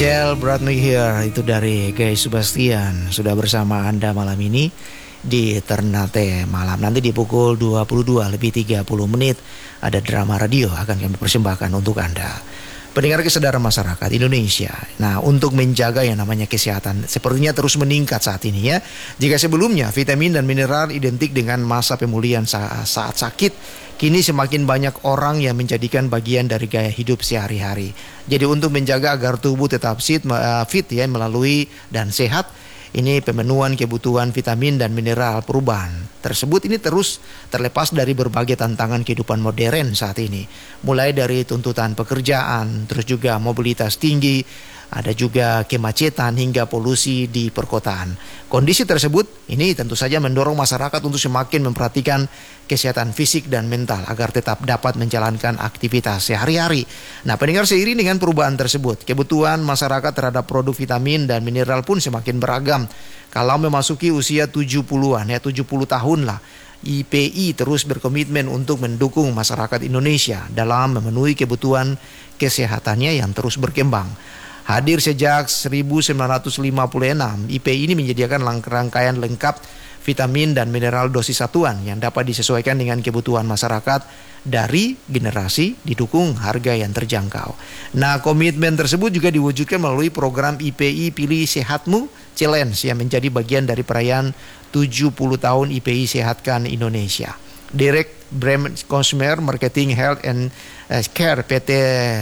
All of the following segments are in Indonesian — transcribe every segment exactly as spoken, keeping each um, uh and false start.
Angel Brought Me Here, itu dari Guy Sebastian. Sudah bersama Anda malam ini di Ternate Malam. Nanti di pukul dua puluh dua lebih tiga puluh menit ada drama radio akan kami persembahkan untuk Anda, pendengar kesadaran masyarakat Indonesia. Nah, untuk menjaga yang namanya kesehatan sepertinya terus meningkat saat ini ya. Jika sebelumnya vitamin dan mineral identik dengan masa pemulihan saat, saat sakit, kini semakin banyak orang yang menjadikan bagian dari gaya hidup sehari-hari. Jadi untuk menjaga agar tubuh tetap fit, fit ya melalui dan sehat, ini pemenuhan kebutuhan vitamin dan mineral perubahan tersebut ini terus terlepas dari berbagai tantangan kehidupan modern saat ini. Mulai dari tuntutan pekerjaan, terus juga mobilitas tinggi, ada juga kemacetan hingga polusi di perkotaan. Kondisi tersebut ini tentu saja mendorong masyarakat untuk semakin memperhatikan kesehatan fisik dan mental agar tetap dapat menjalankan aktivitas sehari-hari. Nah, pendengar, seiring dengan perubahan tersebut, kebutuhan masyarakat terhadap produk vitamin dan mineral pun semakin beragam. Kalau memasuki usia tujuh puluhan ya tujuh puluh tahun lah, I P I terus berkomitmen untuk mendukung masyarakat Indonesia dalam memenuhi kebutuhan kesehatannya yang terus berkembang. Hadir sejak seribu sembilan ratus lima puluh enam, I P I ini menyediakan rangkaian lengkap vitamin dan mineral dosis satuan yang dapat disesuaikan dengan kebutuhan masyarakat dari generasi, didukung harga yang terjangkau. Nah, komitmen tersebut juga diwujudkan melalui program I P I Pilih Sehatmu Challenge yang menjadi bagian dari perayaan tujuh puluh tahun I P I Sehatkan Indonesia. Direct Brand Consumer Marketing Health and Care P T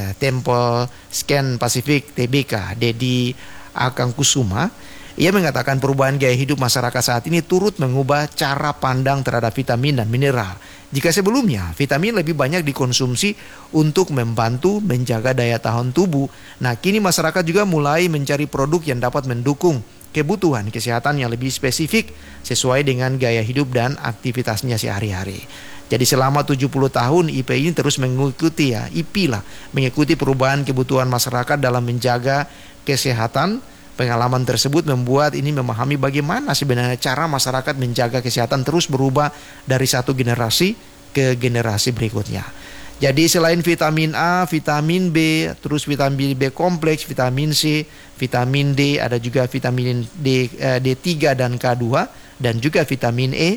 Temple Scan Pacific T B K Dedi Akangkusuma, ia mengatakan perubahan gaya hidup masyarakat saat ini turut mengubah cara pandang terhadap vitamin dan mineral. Jika sebelumnya vitamin lebih banyak dikonsumsi untuk membantu menjaga daya tahan tubuh, nah kini masyarakat juga mulai mencari produk yang dapat mendukung kebutuhan kesehatan yang lebih spesifik sesuai dengan gaya hidup dan aktivitasnya sehari-hari. Jadi selama tujuh puluh tahun I P I ini terus mengikuti ya, I P I lah, mengikuti perubahan kebutuhan masyarakat dalam menjaga kesehatan. Pengalaman tersebut membuat ini memahami bagaimana sebenarnya cara masyarakat menjaga kesehatan terus berubah dari satu generasi ke generasi berikutnya. Jadi selain vitamin A, vitamin B, terus vitamin B kompleks, vitamin C, vitamin D, ada juga vitamin D, eh, D tiga dan K dua, dan juga vitamin E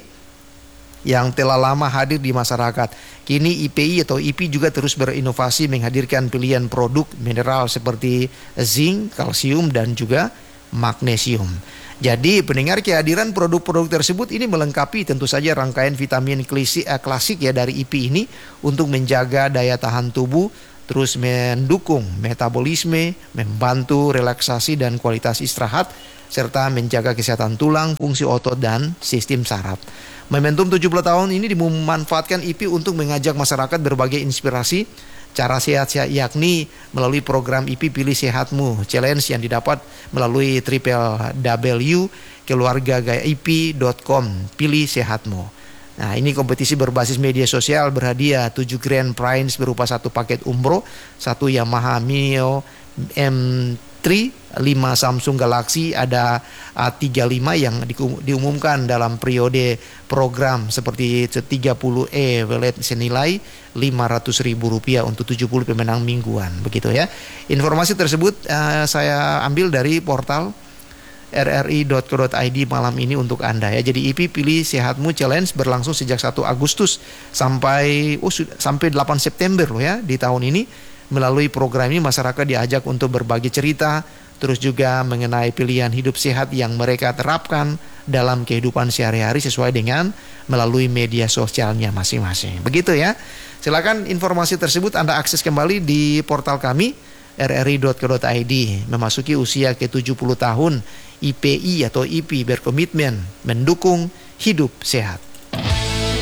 yang telah lama hadir di masyarakat. Kini I P I atau I P I juga terus berinovasi menghadirkan pilihan produk mineral seperti zinc, kalsium, dan juga magnesium. Jadi pendengar, kehadiran produk-produk tersebut ini melengkapi tentu saja rangkaian vitamin klasik, eh, klasik ya dari I P I ini untuk menjaga daya tahan tubuh, terus mendukung metabolisme, membantu relaksasi dan kualitas istirahat, serta menjaga kesehatan tulang, fungsi otot, dan sistem saraf. Momentum tujuh puluh tahun ini dimanfaatkan I P I untuk mengajak masyarakat berbagai inspirasi cara sehat, yakni melalui program I P I Pilih Sehatmu Challenge yang didapat melalui w w w titik keluarga gaya I P dot com Pilih Sehatmu. Nah, ini kompetisi berbasis media sosial berhadiah tujuh grand prize berupa satu paket umroh, satu Yamaha Mio M tiga, lima Samsung Galaxy, ada A tiga puluh lima yang diumumkan dalam periode program seperti tiga puluh E wallet senilai lima ratus ribu rupiah untuk tujuh puluh pemenang mingguan, begitu ya. Informasi tersebut uh, saya ambil dari portal r r i dot co dot i d malam ini untuk Anda ya. Jadi I P I Pilih Sehatmu Challenge berlangsung sejak satu Agustus sampai oh, sampai delapan September loh ya di tahun ini. Melalui program ini masyarakat diajak untuk berbagi cerita, terus juga mengenai pilihan hidup sehat yang mereka terapkan dalam kehidupan sehari-hari sesuai dengan melalui media sosialnya masing-masing. Begitu ya. Silakan informasi tersebut Anda akses kembali di portal kami r r i dot co dot i d. Memasuki usia ke tujuh puluh tahun, I P I atau I P I berkomitmen mendukung hidup sehat.